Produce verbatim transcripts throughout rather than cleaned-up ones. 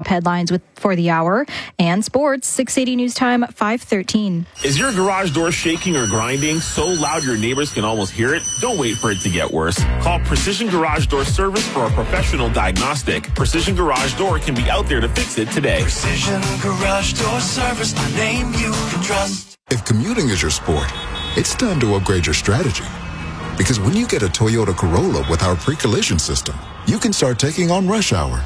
headlines with for the hour. And sports, six eighty News Time, five thirteen. Is your garage door shaking or grinding so loud your neighbors can almost hear it? Don't wait for it to get worse. Call Precision Garage Door Service for a professional diagnostic. Precision Garage Door can be out there to fix it today. Precision Garage Door Service, the name you can trust. If commuting is your sport, it's time to upgrade your strategy. Because when you get a Toyota Corolla with our pre-collision system, you can start taking on rush hour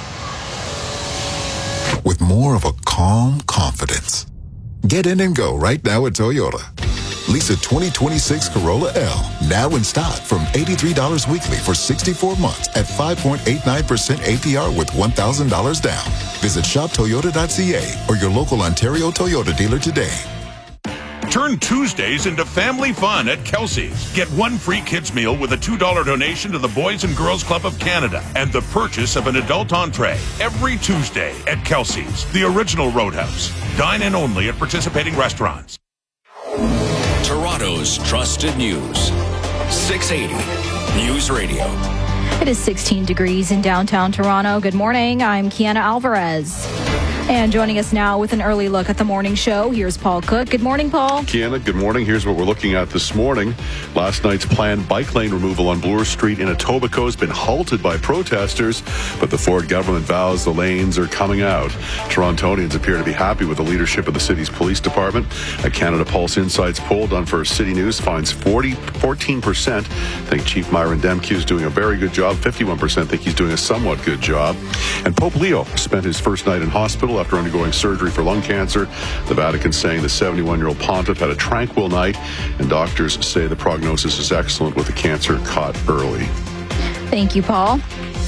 with more of a calm confidence. Get in and go right now at Toyota. Lease a twenty twenty-six Corolla L now in stock from eighty-three dollars weekly for sixty-four months at five point eight nine percent A P R with one thousand dollars down. Visit shop toyota dot c a or your local Ontario Toyota dealer today. Turn Tuesdays into family fun at Kelsey's. Get one free kids meal with a two dollar donation to the Boys and Girls Club of Canada and the purchase of an adult entree every Tuesday at Kelsey's, the original Roadhouse. Dine in only at participating restaurants. Toronto's trusted news. six eighty News Radio. It is sixteen degrees in downtown Toronto. Good morning. I'm Kiana Alvarez. And joining us now with an early look at the morning show, here's Paul Cook. Good morning, Paul. Kiana, good morning. Here's what we're looking at this morning. Last night's planned bike lane removal on Bloor Street in Etobicoke has been halted by protesters, but the Ford government vows the lanes are coming out. Torontonians appear to be happy with the leadership of the city's police department. A Canada Pulse Insights poll done for City News finds forty, fourteen percent think Chief Myron Demke is doing a very good job. fifty-one percent think he's doing a somewhat good job. And Pope Leo spent his first night in hospital after undergoing surgery for lung cancer. The Vatican saying the seventy-one-year-old pontiff had a tranquil night, and doctors say the prognosis is excellent with the cancer caught early. Thank you, Paul.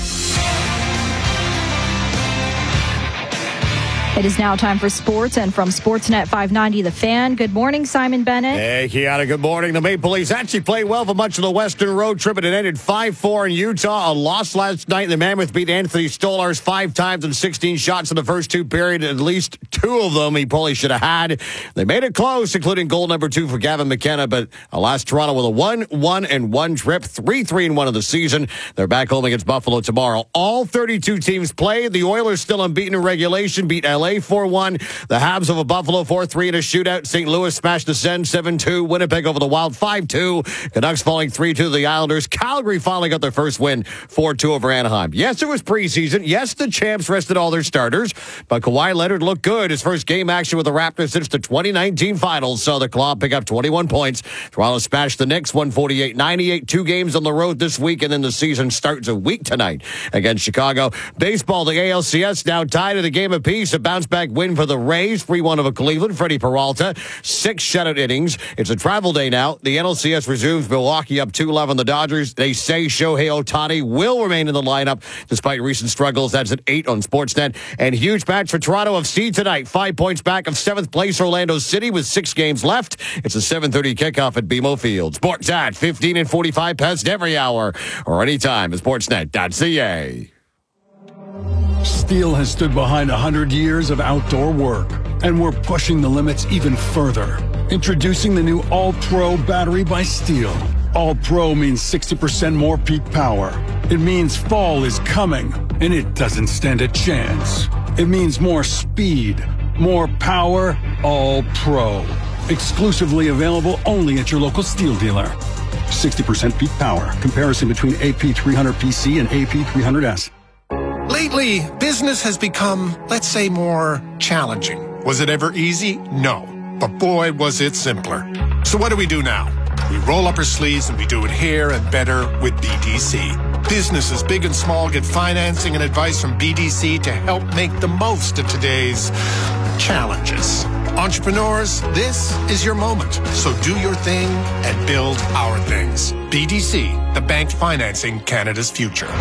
It is now time for sports, and from Sportsnet five ninety, The Fan. Good morning, Simon Bennett. Hey, Kiana, good morning. The Maple Leafs actually played well for much of the Western road trip, and it ended five four in Utah. A loss last night. The Mammoth beat Anthony Stolarz five times and sixteen shots in the first two periods. At least two of them he probably should have had. They made it close, including goal number two for Gavin McKenna, but alas, Toronto with a one one and one trip, three three and one of the season. They're back home against Buffalo tomorrow. All thirty-two teams played. The Oilers still unbeaten in regulation, beat L A four one. The Habs over Buffalo four three in a shootout. Saint Louis smashed the Sens seven two. Winnipeg over the Wild five two. Canucks falling three two to the Islanders. Calgary finally got their first win four two over Anaheim. Yes, it was preseason. Yes, the champs rested all their starters, but Kawhi Leonard looked good. His first game action with the Raptors since the twenty nineteen finals saw the Claw pick up twenty-one points. Toronto smashed the Knicks one forty-eight ninety-eight. Two games on the road this week, and then the season starts a week tonight against Chicago. Baseball, the A L C S now tied at a game apiece. A bounce back win for the Rays, three one over Cleveland. Freddie Peralta, six shutout innings. It's a travel day now. The N L C S resumes. Milwaukee up two eleven the Dodgers. They say Shohei Ohtani will remain in the lineup despite recent struggles. That's at eight on Sportsnet. And huge match for Toronto F C tonight. Five points back of seventh place Orlando City with six games left. It's a seven thirty kickoff at B M O Field. Sportsnet, fifteen and forty-five past every hour or anytime at sportsnet dot c a. Steel has stood behind one hundred years of outdoor work, and we're pushing the limits even further. Introducing the new All-Pro battery by Steel. All-Pro means sixty percent more peak power. It means fall is coming, and it doesn't stand a chance. It means more speed, more power, All-Pro. Exclusively available only at your local Steel dealer. sixty percent peak power. Comparison between A P three hundred P C and A P three hundred S. Lately, business has become, let's say, more challenging. Was it ever easy? No. But boy, was it simpler. So what do we do now? We roll up our sleeves and we do it here and better with B D C. Businesses big and small get financing and advice from B D C to help make the most of today's challenges. Entrepreneurs, this is your moment. So do your thing and build our things. B D C, the bank financing Canada's future.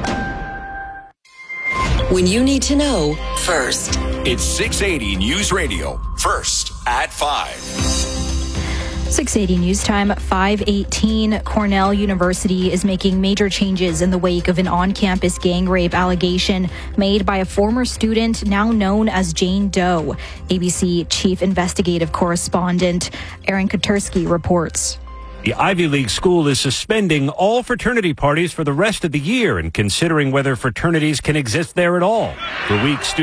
When you need to know first. It's six eighty News Radio. First at five. six eighty News Time, five eighteen. Cornell University is making major changes in the wake of an on-campus gang rape allegation made by a former student now known as Jane Doe. A B C Chief Investigative Correspondent Aaron Katersky reports. The Ivy League school is suspending all fraternity parties for the rest of the year and considering whether fraternities can exist there at all. For weeks,